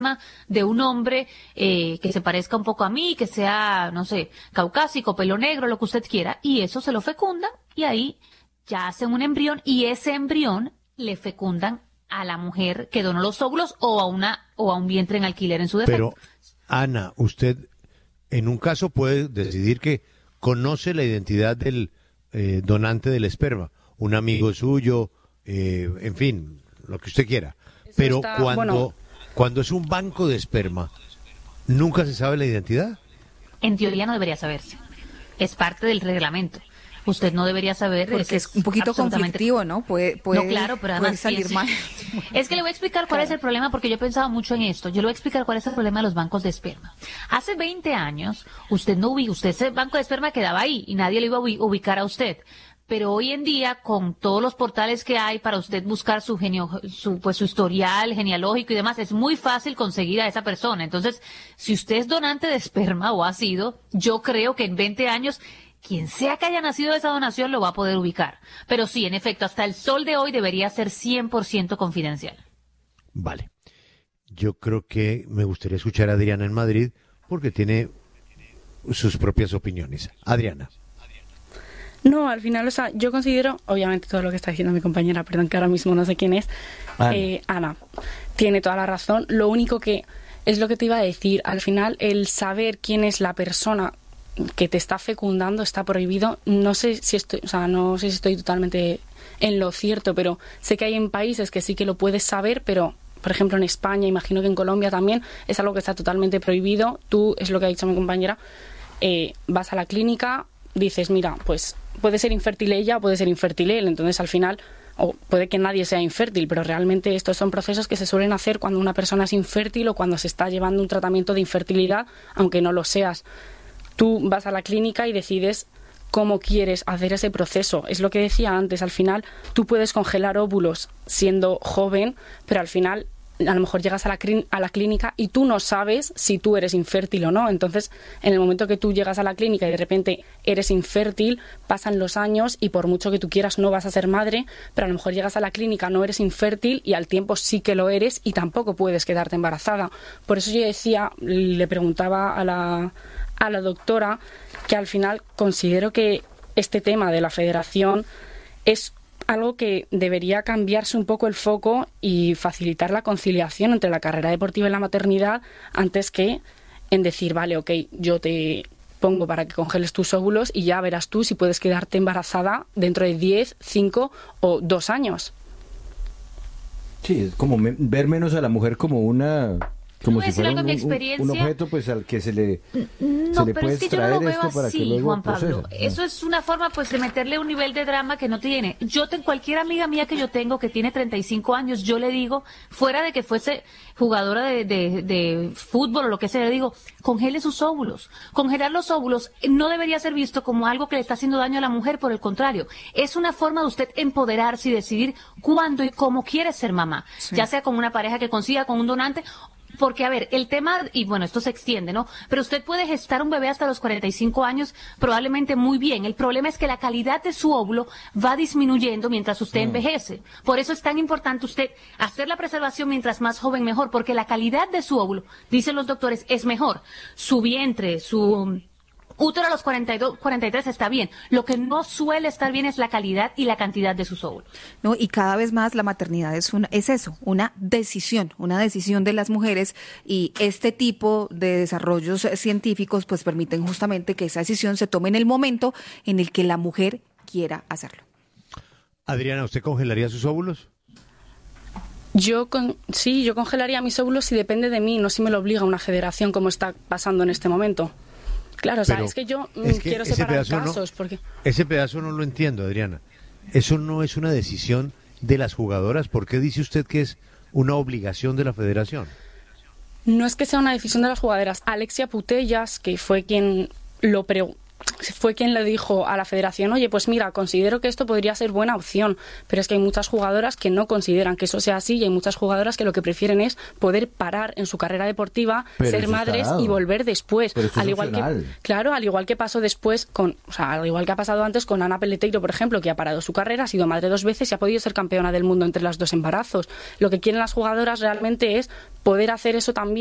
de un hombre que se parezca un poco a mí, que sea, no sé, caucásico, pelo negro, lo que usted quiera, y eso se lo fecundan y ahí ya hacen un embrión y ese embrión le fecundan a la mujer que donó los óvulos o a un vientre en alquiler en su defecto. Pero, Ana, usted en un caso puede decidir que conoce la identidad del donante del esperma, un amigo suyo, en fin, lo que usted quiera. Pero cuando es un banco de esperma, ¿nunca se sabe la identidad? En teoría no debería saberse. Es parte del reglamento. Usted no debería saber. Porque es un poquito conflictivo, ¿no? No, claro, pero además salir mal. Es que le voy a explicar cuál es el problema, porque yo he pensado mucho en esto. Yo le voy a explicar cuál es el problema de los bancos de esperma. Hace 20 años, usted ese banco de esperma quedaba ahí y nadie le iba a ubicar a usted. Pero hoy en día, con todos los portales que hay para usted buscar su historial genealógico y demás, es muy fácil conseguir a esa persona. Entonces, si usted es donante de esperma o ha sido, yo creo que en 20 años, quien sea que haya nacido de esa donación lo va a poder ubicar. Pero sí, en efecto, hasta el sol de hoy debería ser 100% confidencial. Vale. Yo creo que me gustaría escuchar a Adriana en Madrid porque tiene sus propias opiniones. Adriana. No, al final, o sea, yo considero, obviamente todo lo que está diciendo mi compañera, perdón que ahora mismo no sé quién es, Ana, tiene toda la razón. Lo único que es lo que te iba a decir, al final el saber quién es la persona que te está fecundando está prohibido. No sé si estoy totalmente en lo cierto, pero sé que hay en países que sí que lo puedes saber, pero por ejemplo en España, imagino que en Colombia también es algo que está totalmente prohibido. Tú, es lo que ha dicho mi compañera, vas a la clínica, dices, mira, pues puede ser infértil ella o puede ser infértil él, entonces al final, o puede que nadie sea infértil, pero realmente estos son procesos que se suelen hacer cuando una persona es infértil o cuando se está llevando un tratamiento de infertilidad, aunque no lo seas. Tú vas a la clínica y decides cómo quieres hacer ese proceso. Es lo que decía antes, al final tú puedes congelar óvulos siendo joven, pero al final a lo mejor llegas a la clínica y tú no sabes si tú eres infértil o no. Entonces, en el momento que tú llegas a la clínica y de repente eres infértil, pasan los años y por mucho que tú quieras no vas a ser madre, pero a lo mejor llegas a la clínica, no eres infértil y al tiempo sí que lo eres y tampoco puedes quedarte embarazada. Por eso yo decía, le preguntaba a la doctora que al final considero que este tema de la federación es algo que debería cambiarse un poco el foco y facilitar la conciliación entre la carrera deportiva y la maternidad antes que en decir, vale, ok, yo te pongo para que congeles tus óvulos y ya verás tú si puedes quedarte embarazada dentro de 10, 5 o 2 años. Sí, es como ver menos a la mujer como una... Como si fuera un objeto pues al que se le puede extraer esto para que luego Juan Pablo. procese. Eso es una forma pues de meterle un nivel de drama que no tiene. Cualquier amiga mía que yo tengo que tiene 35 años, yo le digo, fuera de que fuese jugadora de fútbol o lo que sea, le digo, congele sus óvulos. Congelar los óvulos no debería ser visto como algo que le está haciendo daño a la mujer, por el contrario. Es una forma de usted empoderarse y decidir cuándo y cómo quiere ser mamá. Sí. Ya sea con una pareja que consiga, con un donante. Porque, a ver, el tema, y bueno, esto se extiende, ¿no? Pero usted puede gestar un bebé hasta los 45 años probablemente muy bien. El problema es que la calidad de su óvulo va disminuyendo mientras usted envejece. Por eso es tan importante usted hacer la preservación mientras más joven mejor, porque la calidad de su óvulo, dicen los doctores, es mejor. Su vientre, su útero a los 42, 43 está bien. Lo que no suele estar bien es la calidad y la cantidad de sus óvulos. No, y cada vez más la maternidad es eso, una decisión de las mujeres, y este tipo de desarrollos científicos pues permiten justamente que esa decisión se tome en el momento en el que la mujer quiera hacerlo. Adriana, ¿usted congelaría sus óvulos? Yo congelaría mis óvulos si depende de mí, no si me lo obliga una federación como está pasando en este momento. Claro, o sea, es que yo quiero separar casos. Porque ese pedazo no lo entiendo, Adriana. Eso no es una decisión de las jugadoras. ¿Por qué dice usted que es una obligación de la federación? No es que sea una decisión de las jugadoras. Alexia Putellas, que fue quien fue quien le dijo a la federación, oye, pues mira, considero que esto podría ser buena opción, pero es que hay muchas jugadoras que no consideran que eso sea así y hay muchas jugadoras que lo que prefieren es poder parar en su carrera deportiva, ser madres y volver después. Al igual que, claro, al igual que pasó después al igual que ha pasado antes con Ana Peleteiro, por ejemplo, que ha parado su carrera, ha sido madre 2 veces y ha podido ser campeona del mundo entre las 2 embarazos. Lo que quieren las jugadoras realmente es poder hacer eso también